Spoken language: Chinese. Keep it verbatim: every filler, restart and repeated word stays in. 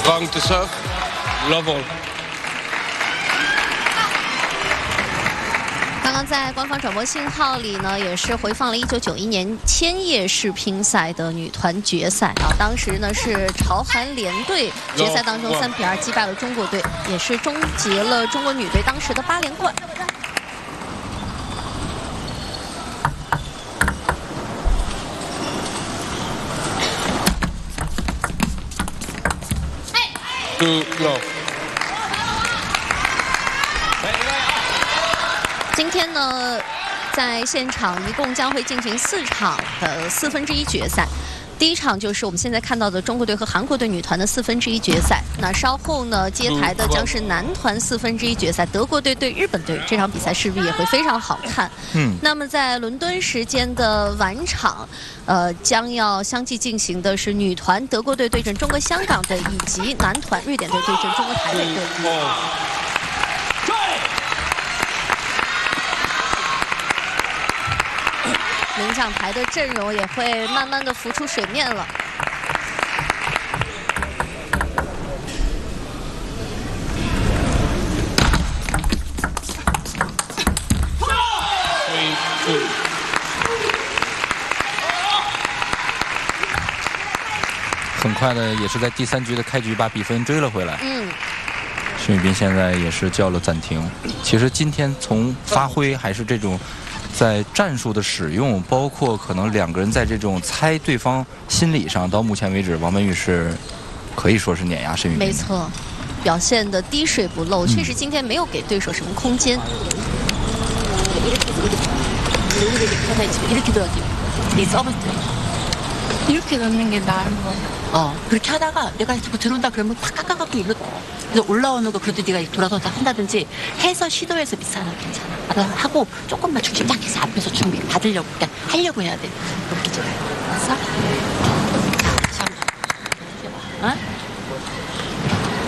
Wang to serve. Love all. 刚刚在官方转播信号里呢，也是回放了一九九一年千叶世乒赛的女团决赛啊。当时呢是朝韩联队决赛当中三比二击败了中国队，也是终结了中国女队当时的八连冠。 To love. 今天呢，在现场一共将会进行四场的四分之一决赛。第一场就是我们现在看到的中国队和韩国队女团的四分之一决赛。那稍后呢，接台的将是男团四分之一决赛，德国队对日本队。这场比赛势必也会非常好看。嗯。那么在伦敦时间的晚场，呃，将要相继进行的是女团德国队对阵中国香港队，以及男团瑞典队对阵中国台北队。 领奖台的阵容也会慢慢的浮出水面了。 很快的，也是在第三局的开局把比分追了回来。 嗯。 申宇彬现在也是叫了暂停。其实今天从发挥还是这种。 在战术的使用，包括可能两个人在这种猜对方心理上，到目前为止，王文玉是可以说是碾压申宇彬。 没错，表现的滴水不漏，嗯、确实今天没有给对手什么空间。 이렇게 넣는 게 나은 거. 어, 그렇게 하다가 내가 자꾸 들어온다 그러면 팍 깎아갖고 일로 그래서 올라오는 거 그래도 네가 돌아서 한다든지 해서 시도해서 미스하는 거 괜찮아. 하고 조금만 중심 딱 해서 앞에서 준비 받으려고 그냥 하려고 해야 돼. 그렇게 좀 알았어?